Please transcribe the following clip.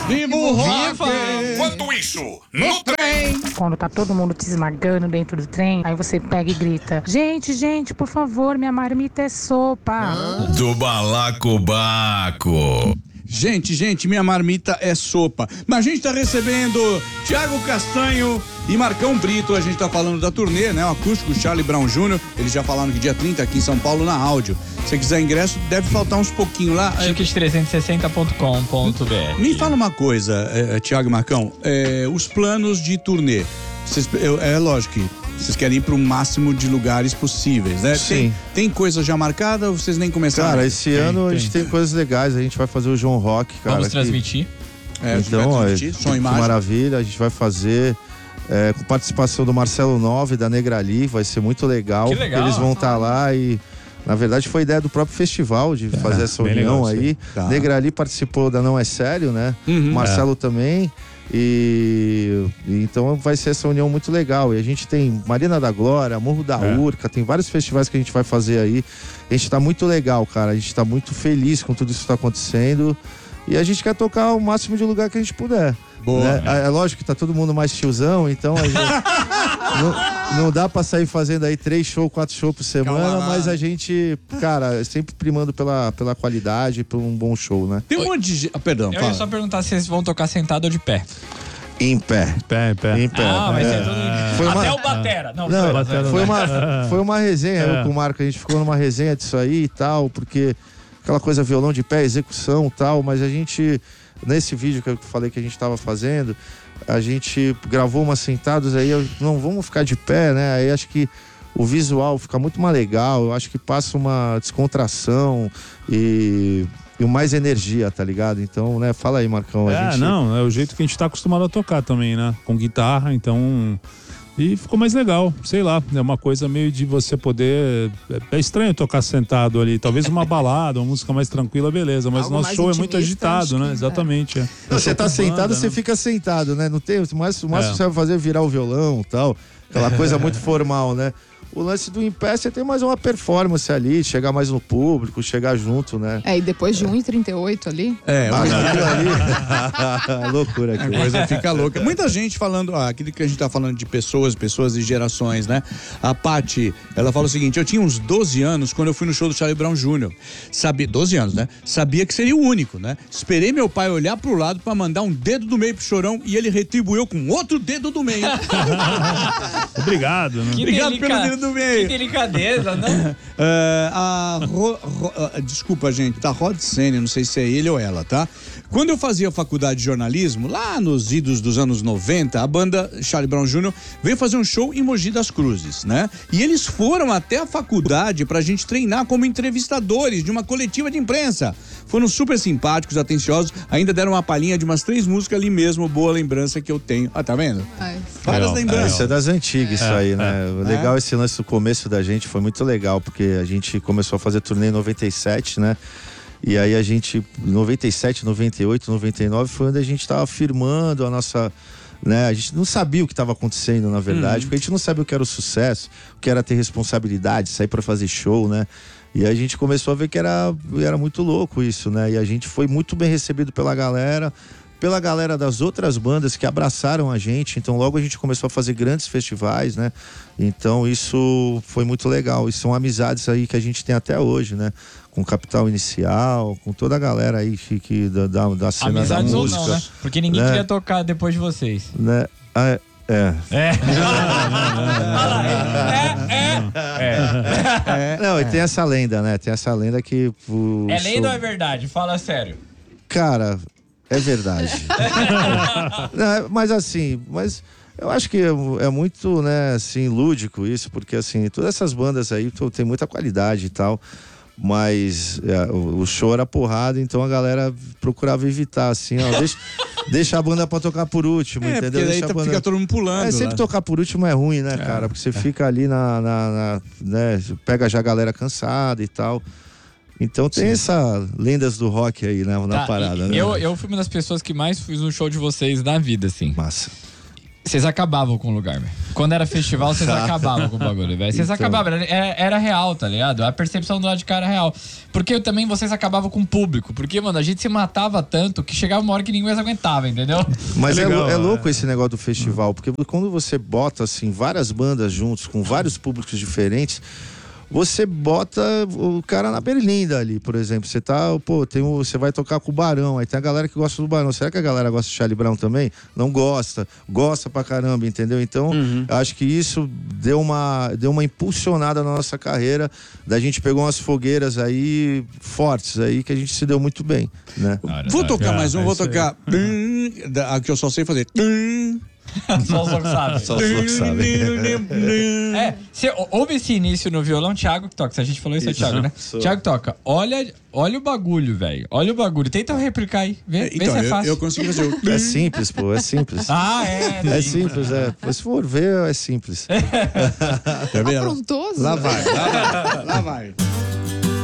Viva o rock! Viva! Enquanto isso, no trem. Quando tá todo mundo te esmagando dentro do trem, aí você pega e grita: gente, por favor, minha marmita é sopa. Do Balacobaco. Gente, minha marmita é sopa. Mas a gente tá recebendo Thiago Castanho e Marcão Brito. A gente tá falando da turnê, né? O acústico Charlie Brown Jr. Eles já falaram que dia 30 aqui em São Paulo na áudio. Se você quiser ingresso, deve faltar uns pouquinhos lá. Ticket360.com.br. Me fala uma coisa, Thiago e Marcão. Os planos de turnê. É lógico que vocês querem ir para o máximo de lugares possíveis, né? Sim. Tem coisa já marcada ou vocês nem começaram? Cara, esse ano a gente tem coisas legais. A gente vai fazer o João Rock, cara. Vamos transmitir? Então, som e que imagem. maravilha. A gente vai fazer com participação do Marcelo Nove, da Negrali. Vai ser muito legal. Que legal. Eles vão estar lá e... Na verdade, foi ideia do próprio festival de fazer essa união legal, aí. Tá. Negrali participou da Não É Sério, né? Marcelo também. E então vai ser essa união muito legal. E a gente tem Marina da Glória, Morro da Urca, tem vários festivais que a gente vai fazer aí. A gente tá muito legal, cara. A gente tá muito feliz com tudo isso que tá acontecendo. E a gente quer tocar o máximo de lugar que a gente puder. Boa. Né? É lógico que tá todo mundo mais tiozão, então a gente não dá pra sair fazendo aí 3 shows, 4 shows por semana, Calma lá. mas a gente, cara, sempre primando pela qualidade e por um bom show, né? Tem um monte de... perdão, Eu fala. ia só perguntar se vocês vão tocar sentado ou de pé. Em pé. Pé. Em pé. Vai ser tudo... Foi Até uma- o batera. Não, Foi uma resenha, eu com o Marco, a gente ficou numa resenha disso aí e tal, porque aquela coisa violão de pé, execução e tal, mas a gente, nesse vídeo que eu falei que a gente tava fazendo, a gente gravou umas sentadas aí, não vamos ficar de pé, né? Aí acho que o visual fica muito mais legal, eu acho que passa uma descontração e mais energia, tá ligado? Então, né, fala aí, Marcão. É o jeito que a gente tá acostumado a tocar também, né? Com guitarra, então... E ficou mais legal, sei lá, é uma coisa meio de você poder... É estranho tocar sentado ali, talvez uma balada, uma música mais tranquila, beleza, mas Algo nosso mais show é muito intimista, agitado, acho né? que, Exatamente. Você tá sentado, você né? fica sentado, né? Não tem, o máximo que você vai fazer é virar o violão e tal, aquela coisa muito formal, né? O lance do em pé, você tem mais uma performance ali, chegar mais no público, chegar junto, né? E depois de 1,38 ali. Aquilo ali. Loucura A aqui. coisa fica louca. Muita gente falando, aquilo que a gente tá falando de pessoas e gerações, né? A Paty, ela fala o seguinte: eu tinha uns 12 anos quando eu fui no show do Charlie Brown Jr. 12 anos, né? Sabia que seria o único, né? Esperei meu pai olhar pro lado pra mandar um dedo do meio pro Chorão e ele retribuiu com outro dedo do meio. Obrigado, né? Obrigado pelo dedo do meio. Que delicadeza, não? Desculpa, gente, tá Rod Senna, não sei se é ele ou ela, tá? Quando eu fazia faculdade de jornalismo, lá nos idos dos anos 90, a banda Charlie Brown Jr. veio fazer um show em Mogi das Cruzes, né? E eles foram até a faculdade pra gente treinar como entrevistadores de uma coletiva de imprensa. Foram super simpáticos, atenciosos, ainda deram uma palhinha de umas 3 músicas ali mesmo, boa lembrança que eu tenho. Tá vendo? Várias lembranças. Isso é das antigas, isso aí, né? Legal esse lance do começo da gente, foi muito legal, porque a gente começou a fazer turnê em 97, né? E aí a gente, em 97, 98, 99, foi onde a gente tava firmando a nossa... Né? A gente não sabia o que estava acontecendo, na verdade, porque a gente não sabia o que era o sucesso, o que era ter responsabilidade, sair para fazer show, né? E a gente começou a ver que era muito louco isso, né? E a gente foi muito bem recebido pela galera das outras bandas que abraçaram a gente. Então logo a gente começou a fazer grandes festivais, né? Então isso foi muito legal. E são amizades aí que a gente tem até hoje, né? Com Capital Inicial, com toda a galera aí da cena Amizades da ou música. não, né? Porque ninguém né? queria tocar depois de vocês. Né? Não, e tem essa lenda, né? Tem essa lenda que... É lenda ou é verdade? Fala sério. Cara, é verdade. Não, mas assim, eu acho que é muito, né, assim, lúdico isso, porque assim, todas essas bandas aí tem muita qualidade e tal, mas o show era porrada, então a galera procurava evitar, assim, ó, deixa a banda pra tocar por último, entendeu? Porque daí Deixa a banda... fica todo mundo pulando. sempre lá. tocar por último é ruim, né, cara? Porque você fica ali né, pega já a galera cansada e tal. Então tem essa lendas do rock aí, né, na parada, né? Eu fui uma das pessoas que mais fiz um show de vocês na vida, assim. Massa. Vocês acabavam com o lugar, velho. Quando era festival, vocês acabavam com o bagulho, velho. Vocês acabavam, era real, tá ligado? A percepção do lado de cá era real. Porque também vocês acabavam com o público. Porque, mano, a gente se matava tanto que chegava uma hora que ninguém mais aguentava, entendeu? Mas legal, é louco esse negócio do festival, porque quando você bota, assim, várias bandas juntos, com vários públicos diferentes, você bota o cara na berlinda ali, por exemplo. Você tá, você vai tocar com o Barão, aí tem a galera que gosta do Barão. Será que a galera gosta de Charlie Brown também? Não gosta, gosta pra caramba, entendeu? Então, acho que isso deu uma impulsionada na nossa carreira. Da gente pegou umas fogueiras aí fortes aí que a gente se deu muito bem, né? Vou tocar mais um, vou tocar que eu só sei fazer. Só os loucos sabem. Só os loucos sabem. Você ouve esse início no violão, Thiago que toca. Se a gente falou isso, é Thiago, né? Thiago toca. Olha o bagulho, velho. Olha o bagulho. Tenta replicar aí. Vê se é fácil. Eu consigo fazer o... É simples, pô, é simples. É simples, Se for ver, é simples. Tá vendo? Afrontoso? Lá vai.